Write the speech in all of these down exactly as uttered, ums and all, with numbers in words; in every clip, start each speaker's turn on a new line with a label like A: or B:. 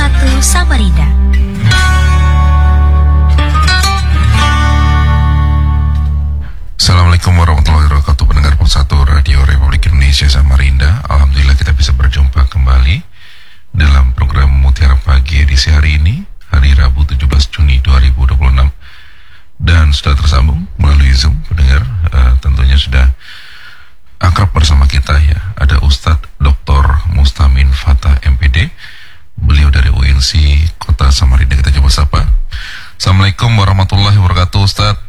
A: satu Samarinda.
B: Assalamualaikum warahmatullahi wabarakatuh, pendengar Pos satu Radio Republik Indonesia Samarinda. Alhamdulillah kita bisa berjumpa kembali dalam program Mutiara Pagi edisi hari ini, hari Rabu tujuh belas Juni dua ribu dua puluh enam. Dan sudah tersambung melalui Zoom, pendengar, uh, tentunya sudah akrab bersama kita ya. Ada Ustadz Doktor Mustamin Fatah M P D. Beliau dari U N C Kota Samarinda. Kita coba sapa. Assalamualaikum warahmatullahi wabarakatuh, Ustadz.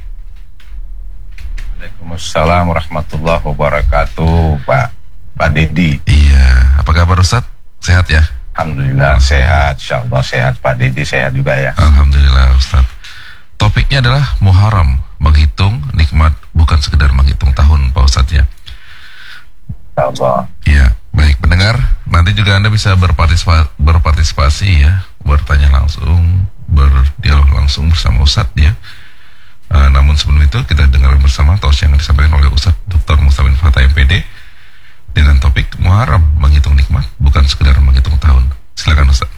C: Waalaikumsalam warahmatullahi wabarakatuh, Pak Pak Dedi.
B: Iya, apa kabar Ustadz? Sehat ya?
C: Alhamdulillah sehat, insyaallah sehat. Pak Dedi sehat juga ya?
B: Alhamdulillah Ustadz. Topiknya adalah Muharram, menghitung nikmat, bukan sekedar menghitung tahun, Pak Ustadz ya.
C: Insyaallah.
B: Iya, baik pendengar, nanti juga Anda bisa berpartisipasi, berpartisipasi ya, bertanya langsung, berdialog langsung bersama Ustadz ya. Uh, namun sebelum itu kita dengar bersama tausiah yang disampaikan oleh Ustadz Doktor Mustamin Fatah M P D dengan topik Muharram, menghitung nikmat, bukan sekedar menghitung tahun. Silakan Ustadz.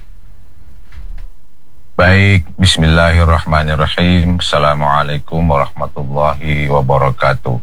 C: Baik, bismillahirrahmanirrahim. Assalamualaikum warahmatullahi wabarakatuh.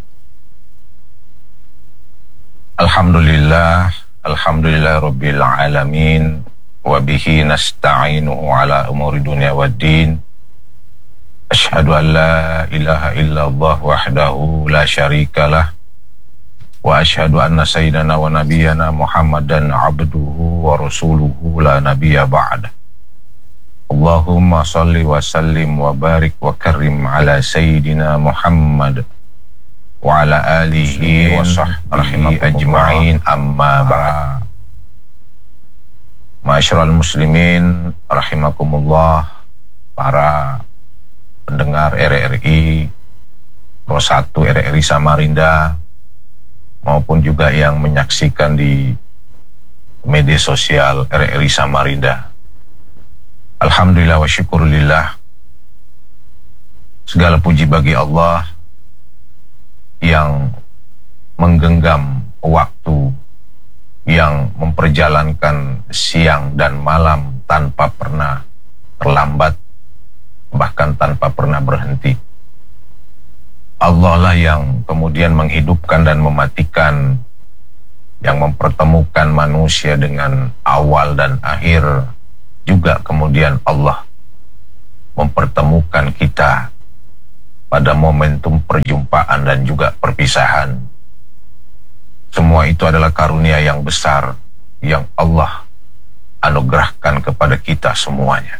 C: Alhamdulillah, alhamdulillah rabbil alamin, wa bihi nasta'inuhu ala umuri dunya waddin. Asyhadu an la ilaha illallah wahdahu la syarikalah, wa asyhadu anna sayyidana wa nabiyyana Muhammadan abduhu wa rasuluhu la nabiyya ba'da. Allahumma salli wa sallim wa barik wa karim ala sayyidina Muhammad wa ala alihi wa sahbihi ajma'in, amma ba'd. Ma'asyiral muslimin rahimakumullah, para pendengar R R I Pro satu R R I Samarinda maupun juga yang menyaksikan di media sosial R R I Samarinda. Alhamdulillah wa syukurillah, segala puji bagi Allah yang menggenggam waktu, yang memperjalankan siang dan malam tanpa pernah terlambat, bahkan tanpa pernah berhenti. Allah lah yang kemudian menghidupkan dan mematikan, yang mempertemukan manusia dengan awal dan akhir. Juga kemudian Allah mempertemukan kita pada momentum perjumpaan dan juga perpisahan. Semua itu adalah karunia yang besar yang Allah anugerahkan kepada kita semuanya.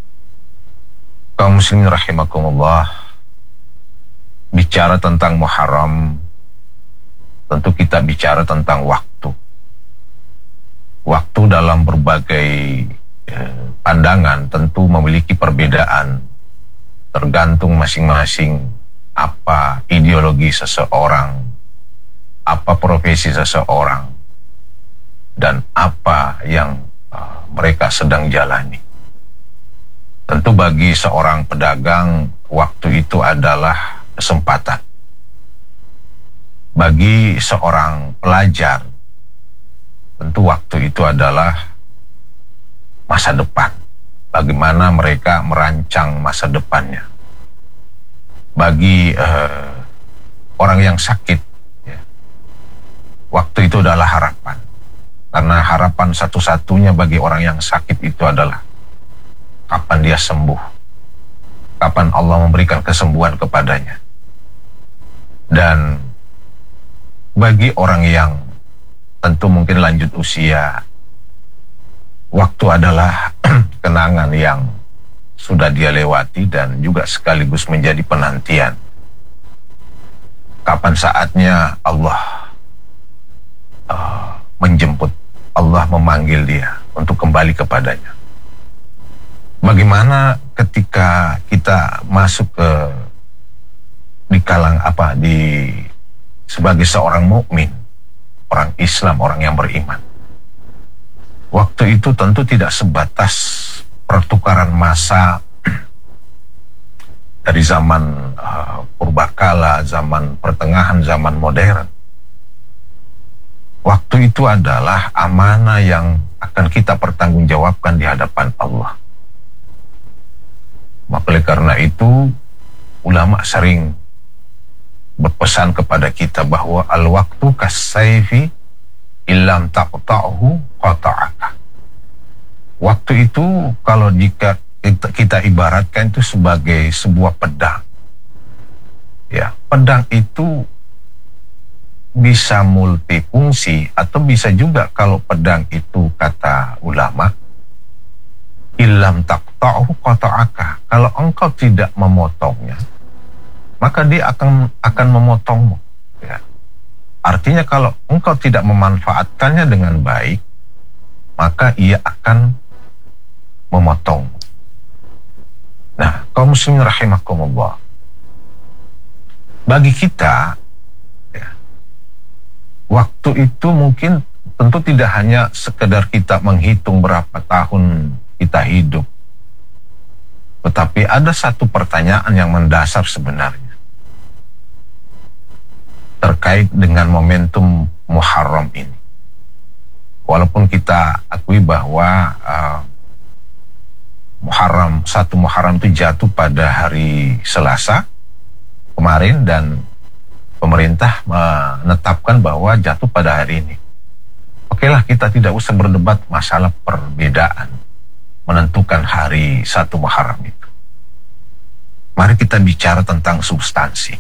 C: Kaum muslimin rahimakumullah, bicara tentang Muharram, tentu kita bicara tentang waktu. Waktu dalam berbagai eh, pandangan tentu memiliki perbedaan, tergantung masing-masing apa ideologi seseorang, apa profesi seseorang, dan apa yang uh, mereka sedang jalani. Tentu bagi seorang pedagang, waktu itu adalah kesempatan. Bagi seorang pelajar, tentu waktu itu adalah masa depan. Bagaimana mereka merancang masa depannya. Bagi uh, orang yang sakit, ya, waktu itu adalah harapan. Karena harapan satu-satunya bagi orang yang sakit itu adalah kapan dia sembuh, kapan Allah memberikan kesembuhan kepadanya. Dan bagi orang yang tentu mungkin lanjut usia, waktu adalah kenangan yang sudah dia lewati dan juga sekaligus menjadi penantian. Kapan saatnya Allah uh, menjemput, Allah memanggil dia untuk kembali kepadanya. Bagaimana ketika kita masuk ke di kalang apa di sebagai seorang mukmin, orang Islam, orang yang beriman. Waktu itu tentu tidak sebatas pertukaran massa dari zaman uh, purbakala, zaman pertengahan, zaman modern. Waktu itu adalah amanah yang akan kita pertanggungjawabkan di hadapan Allah. Maka oleh karena itu, ulama sering berpesan kepada kita bahwa al-waktu kas-sayfi illam taqta'hu qata'aka. Waktu itu kalau jika kita, kita ibaratkan itu sebagai sebuah pedang. Ya, pedang itu bisa multifungsi atau bisa juga kalau pedang itu kata ulama illam taqta'hu qata'aka. Kalau engkau tidak memotongnya, maka dia akan akan memotongmu. Ya. Artinya kalau engkau tidak memanfaatkannya dengan baik, maka ia akan memotongmu. Nah, kaum muslimin rahimakumullah, bagi kita waktu itu mungkin tentu tidak hanya sekedar kita menghitung berapa tahun kita hidup, tetapi ada satu pertanyaan yang mendasar sebenarnya terkait dengan momentum Muharram ini. Walaupun kita akui bahwa uh, Muharram, satu Muharram itu jatuh pada hari Selasa kemarin dan pemerintah menetapkan bahwa jatuh pada hari ini. Oke lah, kita tidak usah berdebat masalah perbedaan menentukan hari satu Muharram itu. Mari kita bicara tentang substansi.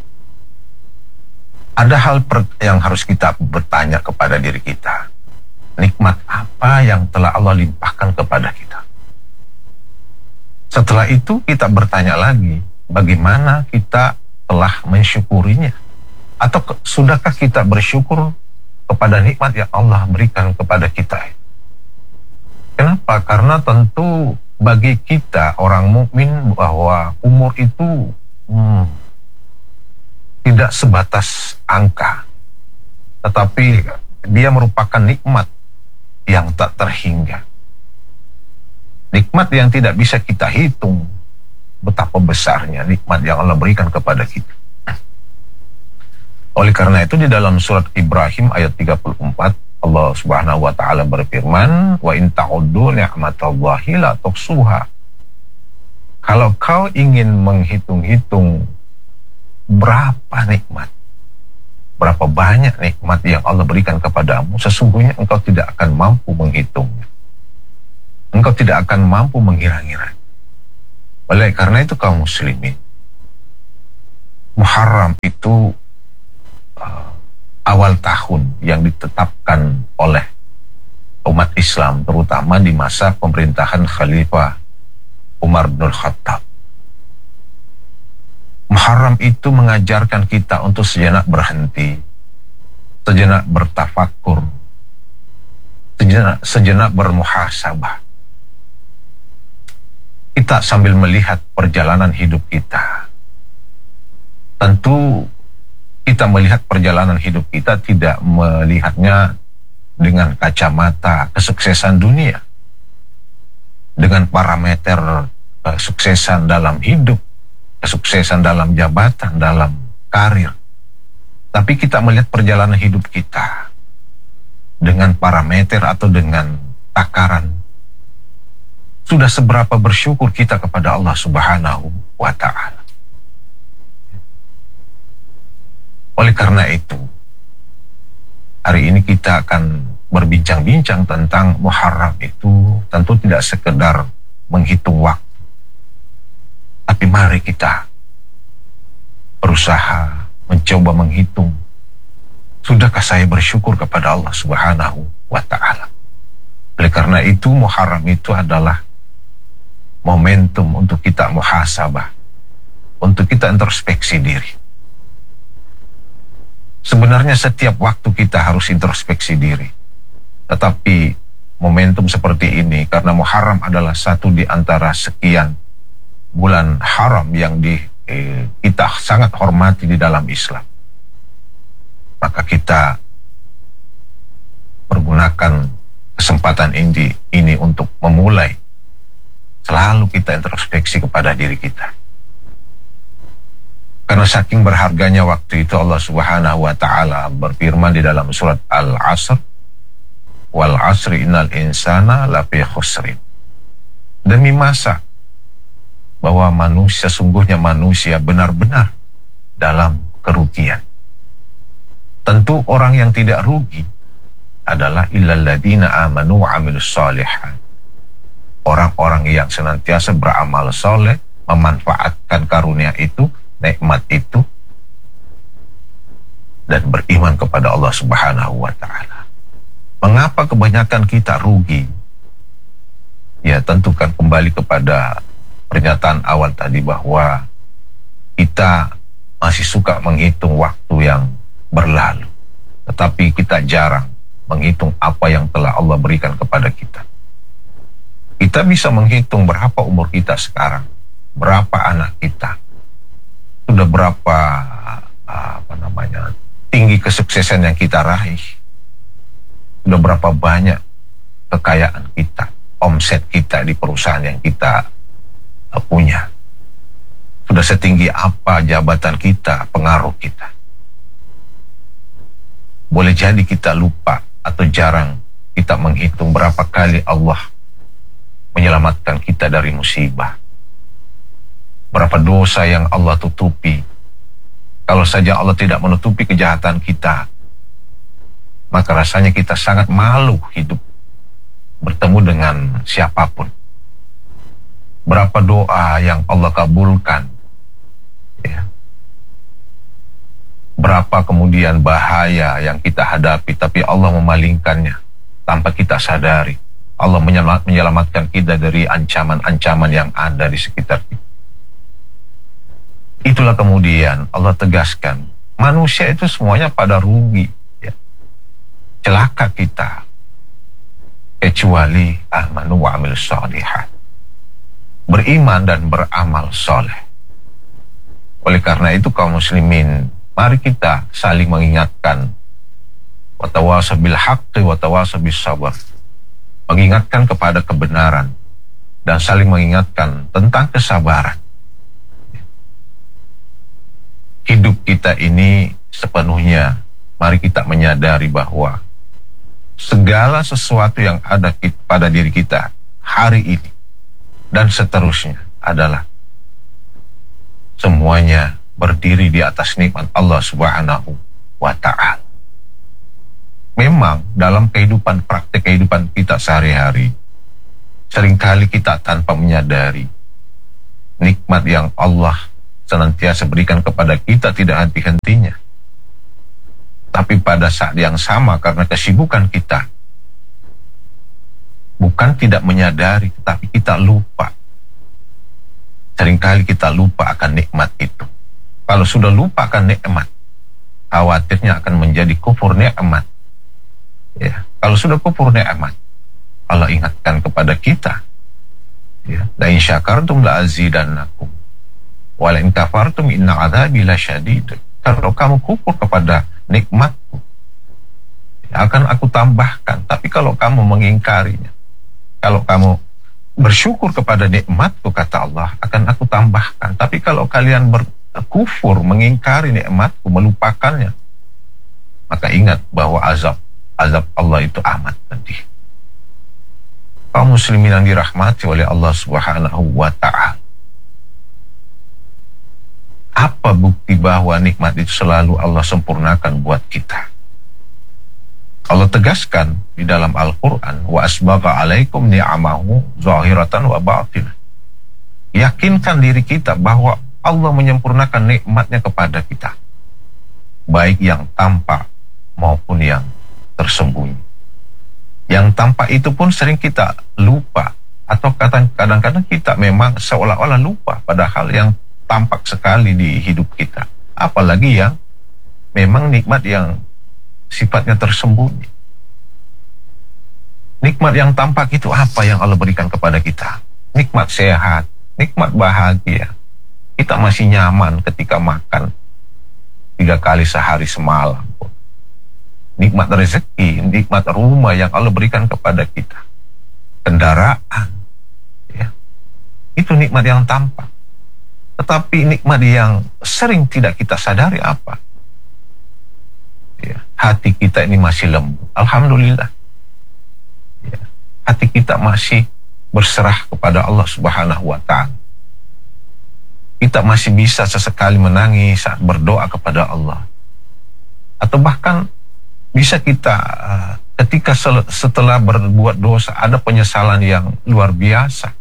C: Ada hal per, yang harus kita bertanya kepada diri kita. Nikmat apa yang telah Allah limpahkan kepada kita? Setelah itu kita bertanya lagi, bagaimana kita telah mensyukurinya? Atau ke, sudahkah kita bersyukur kepada nikmat yang Allah berikan kepada kita? Kenapa? Karena tentu bagi kita orang mukmin bahwa umur itu hmm, tidak sebatas angka, tetapi dia merupakan nikmat yang tak terhingga. Nikmat yang tidak bisa kita hitung betapa besarnya nikmat yang Allah berikan kepada kita. Oleh karena itu di dalam surat Ibrahim ayat tiga puluh empat Allah Subhanahu wa taala berfirman, wa in ta'uddu ni'matallahi la tuhsuha. Kalau kau ingin menghitung-hitung berapa nikmat, berapa banyak nikmat yang Allah berikan kepadamu, sesungguhnya engkau tidak akan mampu menghitungnya. Engkau tidak akan mampu mengira-ngira. Oleh karena itu kaum muslimin, Muharram itu uh, awal tahun yang ditetapkan oleh umat Islam, terutama di masa pemerintahan Khalifah Umar bin Khattab. Muharram itu mengajarkan kita untuk sejenak berhenti, sejenak bertafakur, sejenak, sejenak bermuhasabah. Kita sambil melihat perjalanan hidup kita. Tentu kita melihat perjalanan hidup kita tidak melihatnya dengan kacamata kesuksesan dunia, dengan parameter kesuksesan dalam hidup, kesuksesan dalam jabatan, dalam karir. Tapi kita melihat perjalanan hidup kita dengan parameter atau dengan takaran. Sudah seberapa bersyukur kita kepada Allah Subhanahu wa ta'ala. Oleh karena itu, hari ini kita akan berbincang-bincang tentang Muharram itu tentu tidak sekedar menghitung waktu, tapi mari kita berusaha mencoba menghitung, sudahkah saya bersyukur kepada Allah Subhanahu wa ta'ala. Oleh karena itu Muharram itu adalah momentum untuk kita muhasabah, untuk kita introspeksi diri. Sebenarnya setiap waktu kita harus introspeksi diri, tetapi momentum seperti ini karena Muharram adalah satu di antara sekian bulan haram yang di, eh, kita sangat hormati di dalam Islam, maka kita pergunakan kesempatan ini, ini untuk memulai selalu kita introspeksi kepada diri kita. Karena saking berharganya waktu itu Allah Subhanahu wa ta'ala berfirman di dalam surat Al-Asr wal asri innal insana lafi khusrin. Demi masa bahwa manusia, sungguhnya manusia benar-benar dalam kerugian. Tentu orang yang tidak rugi adalah illal ladzina amanu wa amilus shalihat. Orang-orang yang senantiasa beramal soleh, memanfaatkan karunia itu, nikmat itu, dan beriman kepada Allah Subhanahu wa ta'ala. Mengapa kebanyakan kita rugi? Ya, tentu kan kembali kepada pernyataan awal tadi bahwa kita masih suka menghitung waktu yang berlalu, tetapi kita jarang menghitung apa yang telah Allah berikan kepada kita. Kita bisa menghitung berapa umur kita sekarang, berapa anak kita, sudah berapa apa namanya tinggi kesuksesan yang kita raih, sudah berapa banyak kekayaan kita, omset kita di perusahaan yang kita punya, sudah setinggi apa jabatan kita, pengaruh kita. Boleh jadi kita lupa atau jarang kita menghitung berapa kali Allah menyelamatkan kita dari musibah, berapa dosa yang Allah tutupi. Kalau saja Allah tidak menutupi kejahatan kita, maka rasanya kita sangat malu hidup bertemu dengan siapapun. Berapa doa yang Allah kabulkan, ya. Berapa kemudian bahaya yang kita hadapi, tapi Allah memalingkannya tanpa kita sadari. Allah menyelamatkan kita dari ancaman-ancaman yang ada di sekitar kita. Itulah kemudian Allah tegaskan, manusia itu semuanya pada rugi, ya. Celaka kita, kecuali amanu wa amil shalihat, beriman dan beramal soleh. Oleh karena itu kaum muslimin, mari kita saling mengingatkan, watawasau bil haqqi watawasau bis sabr, mengingatkan kepada kebenaran dan saling mengingatkan tentang kesabaran. Hidup kita ini sepenuhnya, mari kita menyadari bahwa segala sesuatu yang ada pada diri kita hari ini dan seterusnya adalah semuanya berdiri di atas nikmat Allah Subhanahu wa ta'ala. Memang dalam kehidupan, praktek kehidupan kita sehari-hari, seringkali kita tanpa menyadari nikmat yang Allah senantiasa berikan kepada kita tidak henti-hentinya. Tapi pada saat yang sama, karena kesibukan kita, bukan tidak menyadari, tetapi kita lupa. Seringkali kita lupa akan nikmat itu. Kalau sudah lupa akan nikmat, khawatirnya akan menjadi kufur nikmat. Ya, kalau sudah kufur nikmat, Allah ingatkan kepada kita, ya, la in syakartum la azidannakum wa la in kafartum inna adzabi lasyadid. Kalau kamu kufur kepada nikmatku, ya, akan aku tambahkan. Tapi kalau kamu mengingkarinya, kalau kamu bersyukur kepada nikmatku, kata Allah, akan aku tambahkan. Tapi kalau kalian berkufur, mengingkari nikmatku, melupakannya, maka ingat bahwa azab azab Allah itu amat pedih. Kaum muslimin yang dirahmati oleh Allah Subhanahu wa ta'ala, apa bukti bahwa nikmat itu selalu Allah sempurnakan buat kita? Allah tegaskan di dalam Al-Quran, wa asbaga alaikum ni'amahu zahiratan wa batinah. Yakinkan diri kita bahwa Allah menyempurnakan nikmatnya kepada kita, baik yang tampak maupun yang tersembunyi. Yang tampak itu pun sering kita lupa, atau kadang-kadang kita memang seolah-olah lupa padahal yang tampak sekali di hidup kita, apalagi yang memang nikmat yang sifatnya tersembunyi. Nikmat yang tampak itu apa yang Allah berikan kepada kita? Nikmat sehat, nikmat bahagia. Kita masih nyaman ketika makan tiga kali sehari semalam. Nikmat rezeki, nikmat rumah yang Allah berikan kepada kita, kendaraan, ya, itu nikmat yang tampak. Tetapi nikmat yang sering tidak kita sadari apa? Ya, hati kita ini masih lembut. Alhamdulillah, hati kita masih berserah kepada Allah Subhanahu wa Ta'ala. Kita masih bisa sesekali menangis saat berdoa kepada Allah. Atau bahkan bisa kita uh, ketika setelah berbuat dosa ada penyesalan yang luar biasa.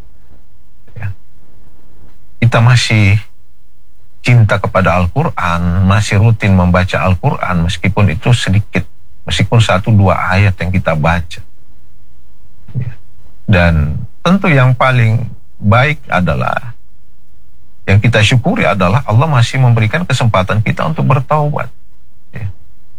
C: Ya. Kita masih cinta kepada Al-Quran, masih rutin membaca Al-Quran, meskipun itu sedikit, meskipun satu dua ayat yang kita baca. Ya. Dan tentu yang paling baik adalah, yang kita syukuri adalah Allah masih memberikan kesempatan kita untuk bertaubat. Ya.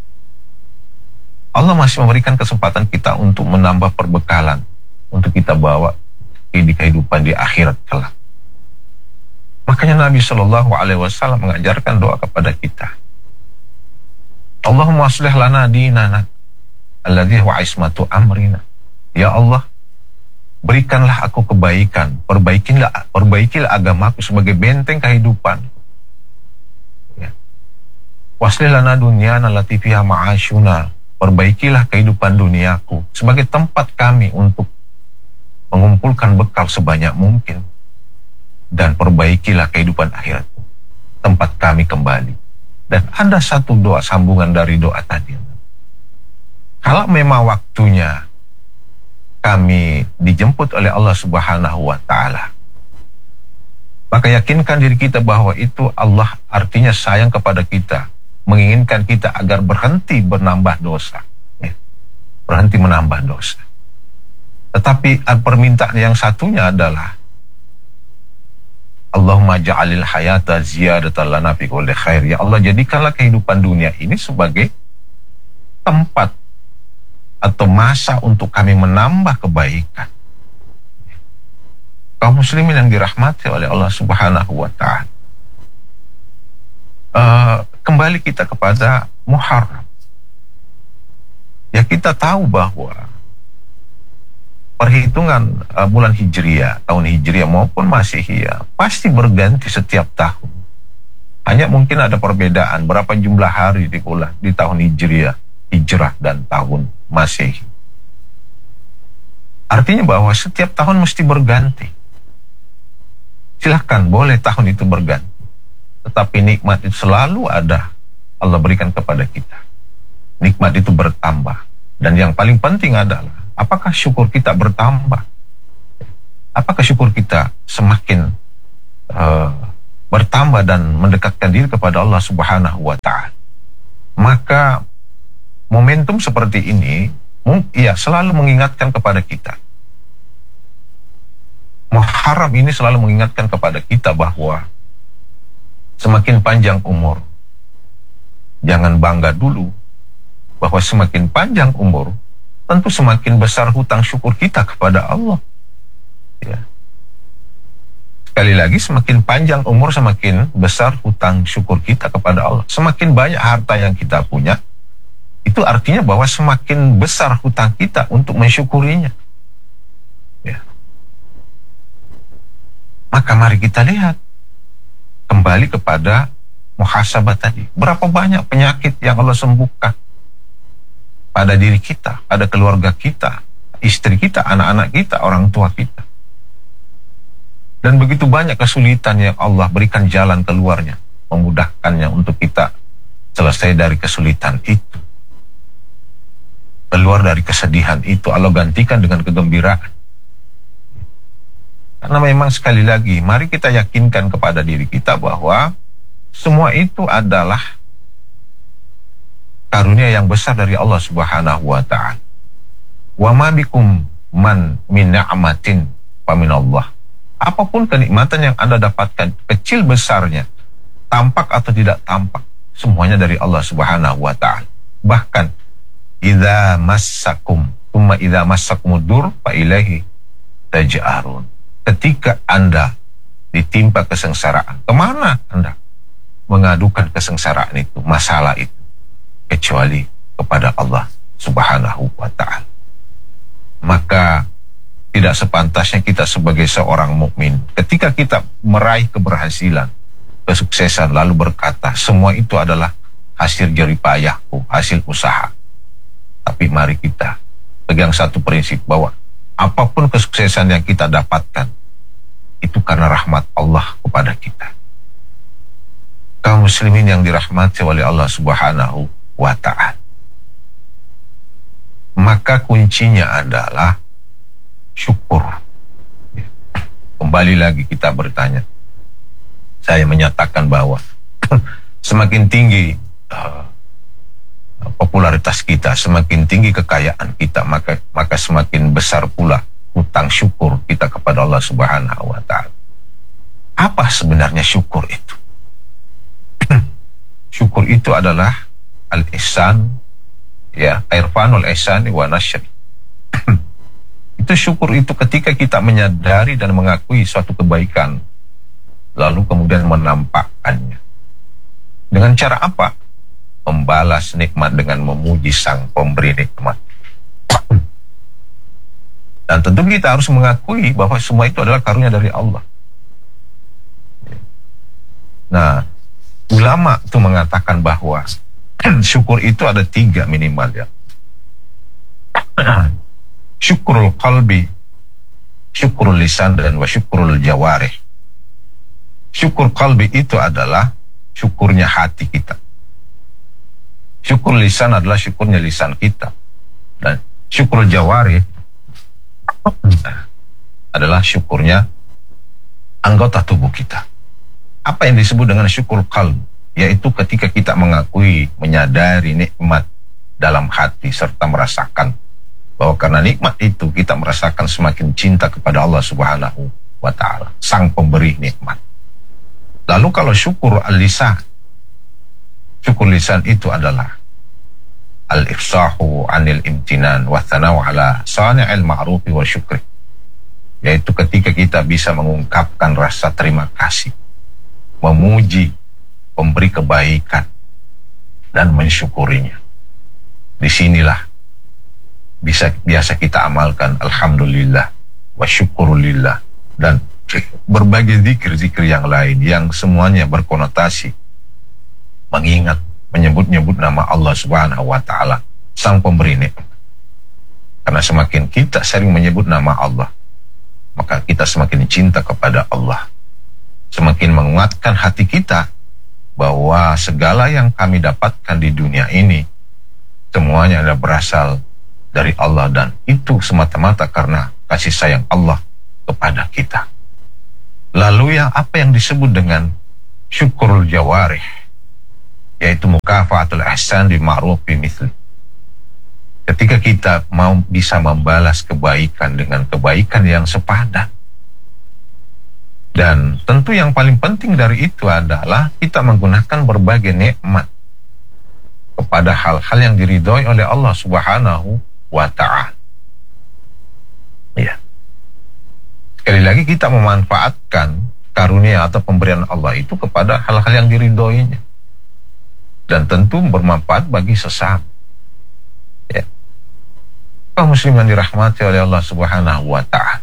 C: Allah masih memberikan kesempatan kita untuk menambah perbekalan, untuk kita bawa di kehidupan di akhirat kelak. Makanya Nabi Shallallahu Alaihi Wasallam mengajarkan doa kepada kita. Allahumma aslih lana dinana alladhi wa ismatu amrina. Ya Allah, berikanlah aku kebaikan, perbaikilah, perbaikilah agamaku sebagai benteng kehidupan. Ya. Waslih lana dunyana allati fiha ma'asyuna. Perbaikilah kehidupan duniaku sebagai tempat kami untuk mengumpulkan bekal sebanyak mungkin. Dan perbaikilah kehidupan akhiratku, tempat kami kembali. Dan ada satu doa sambungan dari doa tadi. Kalau memang waktunya kami dijemput oleh Allah Subhanahu wa Ta'ala, maka yakinkan diri kita bahwa itu Allah artinya sayang kepada kita, menginginkan kita agar berhenti menambah dosa, ya. Berhenti menambah dosa. Tetapi permintaan yang satunya adalah Allahumma ja'alil hayata ziyadatan lana fi kulli khair. Ya Allah, jadikanlah kehidupan dunia ini sebagai tempat atau masa untuk kami menambah kebaikan. Kaum muslimin yang dirahmati oleh Allah Subhanahu wa Ta'ala. Uh, kembali kita kepada Muharram. Ya, kita tahu bahwa perhitungan uh, bulan Hijriah, tahun Hijriah maupun Masihiyah pasti berganti setiap tahun. Hanya mungkin ada perbedaan berapa jumlah hari di bulan di tahun Hijriah, Hijrah dan tahun Masehi. Artinya bahwa setiap tahun mesti berganti. Silahkan, boleh tahun itu berganti, tetapi nikmat itu selalu ada, Allah berikan kepada kita. Nikmat itu bertambah, dan yang paling penting adalah apakah syukur kita bertambah? Apakah syukur kita semakin uh, bertambah dan mendekatkan diri kepada Allah Subhanahu wa Ta'ala? Maka momentum seperti ini ya selalu mengingatkan kepada kita. Muharram ini selalu mengingatkan kepada kita bahwa semakin panjang umur, jangan bangga dulu bahwa semakin panjang umur tentu semakin besar hutang syukur kita kepada Allah. Ya. Sekali lagi, semakin panjang umur semakin besar hutang syukur kita kepada Allah. Semakin banyak harta yang kita punya, itu artinya bahwa semakin besar hutang kita untuk mensyukurinya. Ya. Maka mari kita lihat kembali kepada muhasabah tadi. Berapa banyak penyakit yang Allah sembuhkan pada diri kita, pada keluarga kita, istri kita, anak-anak kita, orang tua kita. Dan begitu banyak kesulitan yang Allah berikan jalan keluarnya, memudahkannya untuk kita selesai dari kesulitan itu. Keluar dari kesedihan itu, Allah gantikan dengan kegembiraan. Karena memang sekali lagi, mari kita yakinkan kepada diri kita bahwa semua itu adalah karunia yang besar dari Allah Subhanahu wa Ta'ala. Wa ma bikum man min ni'matin fa min Allah. Apapun kenikmatan yang Anda dapatkan, kecil besarnya, tampak atau tidak tampak, semuanya dari Allah Subhanahu wa Ta'ala. Bahkan idza massakum thumma idza massakumud-dur fa ilaihi taj'arun. Ketika Anda ditimpa kesengsaraan, kemana Anda mengadukan kesengsaraan itu, masalah itu? Kecuali kepada Allah Subhanahu wa Ta'ala. Maka tidak sepantasnya kita sebagai seorang mukmin ketika kita meraih keberhasilan, kesuksesan, lalu berkata semua itu adalah hasil jerih payahku, hasil usaha. Tapi mari kita pegang satu prinsip bahwa apapun kesuksesan yang kita dapatkan, itu karena rahmat Allah kepada kita. Kaum muslimin yang dirahmati oleh Allah Subhanahu wa Ta'ala, maka kuncinya adalah syukur. Kembali lagi kita bertanya, saya menyatakan bahwa semakin tinggi uh, popularitas kita, semakin tinggi kekayaan kita, maka maka semakin besar pula hutang syukur kita kepada Allah Subhanahu wa Ta'ala. Apa sebenarnya syukur itu? Syukur itu adalah al-ihsan, ya, irfanul ihsani wa nasyri. Itu syukur itu ketika kita menyadari dan mengakui suatu kebaikan, lalu kemudian menampakkannya. Dengan cara apa? Membalas nikmat dengan memuji sang pemberi nikmat. Dan tentu kita harus mengakui bahwa semua itu adalah karunia dari Allah. Nah, ulama itu mengatakan bahwa syukur itu ada tiga minimal, ya. Syukurul qalbi, syukurul lisan, dan wa syukurul jawarih. Syukur qalbi itu adalah syukurnya hati kita. Syukur lisan adalah syukurnya lisan kita. Dan syukur jawarih adalah syukurnya anggota tubuh kita. Apa yang disebut dengan syukur qalb? Yaitu ketika kita mengakui, menyadari nikmat dalam hati, serta merasakan bahwa karena nikmat itu kita merasakan semakin cinta kepada Allah Subhanahu wa Ta'ala, sang pemberi nikmat. Lalu kalau syukur al-lisan, syukur lisan itu adalah al-ifsahu anil imtinan wa thanau ala sani'il ma'rufi wa syukri, yaitu ketika kita bisa mengungkapkan rasa terima kasih, memuji pemberi kebaikan, dan mensyukurinya. Disinilah bisa biasa kita amalkan alhamdulillah wa syukurulillah dan berbagai zikir-zikir yang lain yang semuanya berkonotasi mengingat, menyebut-nyebut nama Allah Subhanahu wa Ta'ala, sang pemberi nikmat. Karena semakin kita sering menyebut nama Allah, maka kita semakin cinta kepada Allah, semakin menguatkan hati kita bahwa segala yang kami dapatkan di dunia ini semuanya adalah berasal dari Allah, dan itu semata-mata karena kasih sayang Allah kepada kita. Lalu yang apa yang disebut dengan syukurul jawarih, yaitu mukafaatul ihsan bi ma'ruf bi mithli. Ketika kita mau bisa membalas kebaikan dengan kebaikan yang sepadan. Dan tentu yang paling penting dari itu adalah kita menggunakan berbagai nikmat kepada hal-hal yang diridhoi oleh Allah Subhanahu wa Ta'ala. Ya. Sekali lagi kita memanfaatkan karunia atau pemberian Allah itu kepada hal-hal yang diridhoinya. Dan tentu bermanfaat bagi sesama. Ya. Kaum muslim yang dirahmati oleh Allah Subhanahu wa Ta'ala.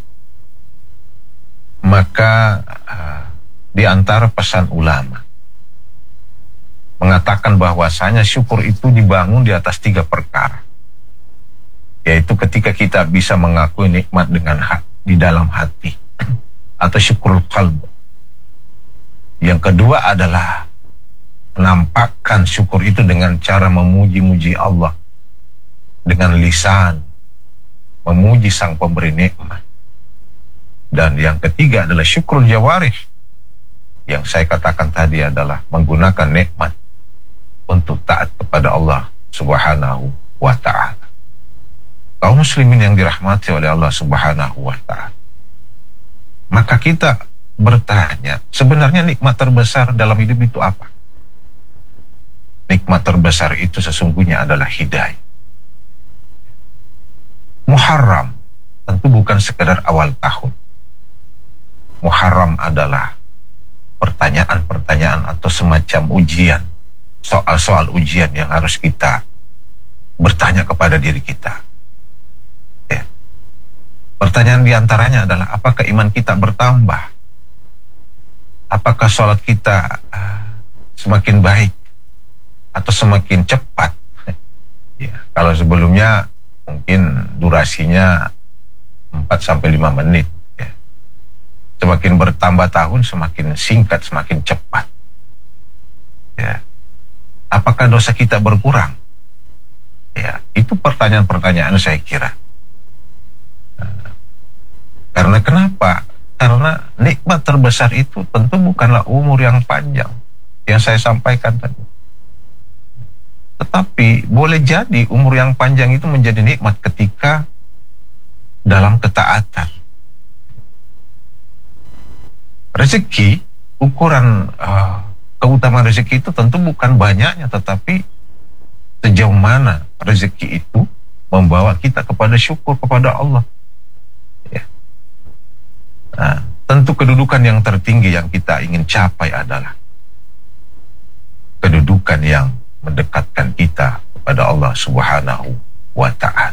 C: Maka uh, di antara pesan ulama mengatakan bahwasanya syukur itu dibangun di atas tiga perkara, yaitu ketika kita bisa mengakui nikmat dengan hati, di dalam hati, atau syukur qalb. Yang kedua adalah menampakkan syukur itu dengan cara memuji-muji Allah dengan lisan, memuji sang pemberi nikmat. Dan yang ketiga adalah syukur jawarih, yang saya katakan tadi adalah menggunakan nikmat untuk taat kepada Allah Subhanahu wa Ta'ala. Kaum muslimin yang dirahmati oleh Allah Subhanahu wa Ta'ala, maka kita bertanya, sebenarnya nikmat terbesar dalam hidup itu apa? Nikmat terbesar itu sesungguhnya adalah hidayah. Muharram tentu bukan sekedar awal tahun. Muharram adalah pertanyaan-pertanyaan atau semacam ujian, soal-soal ujian yang harus kita bertanya kepada diri kita. Ya. Pertanyaan diantaranya adalah, apakah iman kita bertambah? Apakah sholat kita uh, semakin baik atau semakin cepat? Ya. Kalau sebelumnya mungkin durasinya empat sampai lima menit. Ya. Semakin bertambah tahun, semakin singkat, semakin cepat. Ya. Apakah dosa kita berkurang? Ya, itu pertanyaan-pertanyaan saya kira. Nah, karena kenapa? Karena nikmat terbesar itu tentu bukanlah umur yang panjang yang saya sampaikan tadi. Tetapi boleh jadi umur yang panjang itu menjadi nikmat ketika dalam ketaatan. Rezeki, ukuran uh, keutamaan rezeki itu tentu bukan banyaknya, tetapi sejauh mana rezeki itu membawa kita kepada syukur kepada Allah. Ya. Nah, tentu kedudukan yang tertinggi yang kita ingin capai adalah kedudukan yang mendekatkan kita kepada Allah Subhanahu wa Ta'ala.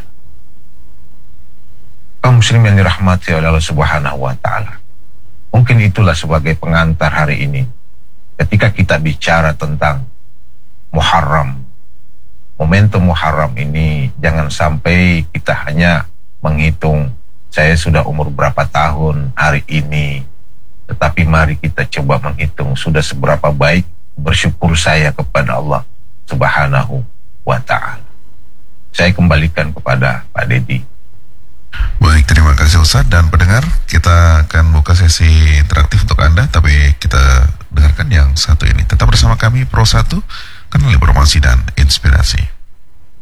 C: Kaum muslimin yang dirahmati oleh Allah Subhanahu wa Ta'ala, mungkin itulah sebagai pengantar hari ini ketika kita bicara tentang Muharram. Momentum Muharram ini jangan sampai kita hanya menghitung saya sudah umur berapa tahun hari ini, tetapi mari kita coba menghitung sudah seberapa baik bersyukur saya kepada Allah Subhanahu wa Ta'ala. Saya kembalikan kepada Pak Dedi.
B: Baik, terima kasih Ustaz. Dan pendengar, kita akan buka sesi interaktif untuk Anda, tapi kita dengarkan yang satu ini. Tetap bersama kami Pro satu, kanal informasi dan inspirasi.